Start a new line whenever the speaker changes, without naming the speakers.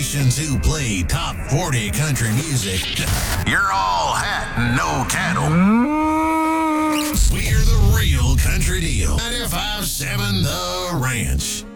stations who play top 40 country music. You're all hat and no cattle. We're the real country deal. 95.7 The Ranch.